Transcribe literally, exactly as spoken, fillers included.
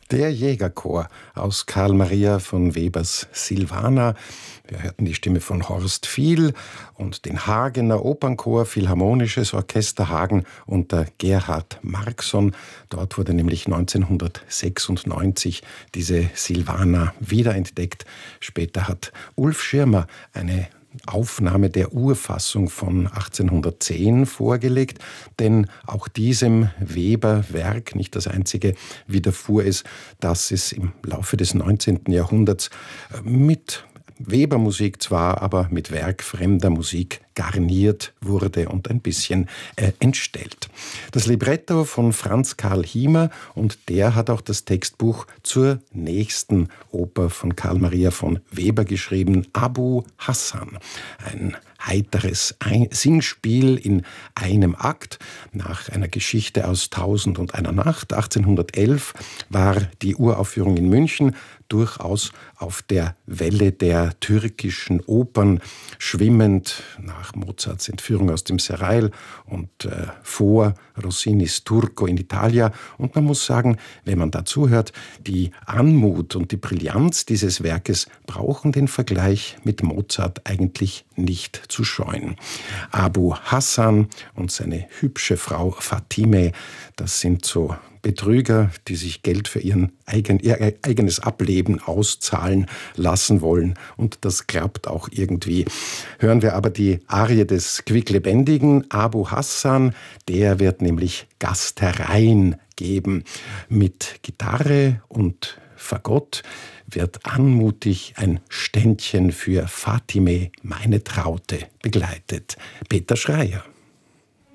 Der Jägerchor aus Karl Maria von Webers Silvana. Wir hörten die Stimme von Horst Viel und den Hagener Opernchor, Philharmonisches Orchester Hagen unter Gerhard Markson. Dort wurde nämlich neunzehnhundertsechsundneunzig diese Silvana wiederentdeckt. Später hat Ulf Schirmer eine Aufnahme der Urfassung von achtzehnhundertzehn vorgelegt, denn auch diesem Weber-Werk, nicht das einzige, widerfuhr es, dass es im Laufe des neunzehnten Jahrhunderts mit Webermusik zwar, aber mit werkfremder Musik garniert wurde und ein bisschen äh, entstellt. Das Libretto von Franz Karl Hiemer, und der hat auch das Textbuch zur nächsten Oper von Karl Maria von Weber geschrieben, Abu Hassan. Ein heiteres Ein- Singspiel in einem Akt nach einer Geschichte aus Tausend und einer Nacht. achtzehnhundertelf war die Uraufführung in München durchaus auf der Welle der türkischen Opern schwimmend, nach Mozarts Entführung aus dem Serail und äh, vor Rossinis Turco in Italia. Und man muss sagen, wenn man dazu hört, die Anmut und die Brillanz dieses Werkes brauchen den Vergleich mit Mozart eigentlich nicht zu scheuen. Abu Hassan und seine hübsche Frau Fatime, das sind so Betrüger, die sich Geld für ihren eigen, ihr eigenes Ableben auszahlen lassen wollen. Und das klappt auch irgendwie. Hören wir aber die Arie des Quicklebendigen. Abu Hassan, der wird nämlich Gastereien geben. Mit Gitarre und Fagott wird anmutig ein Ständchen für Fatime, meine Traute, begleitet. Peter Schreier.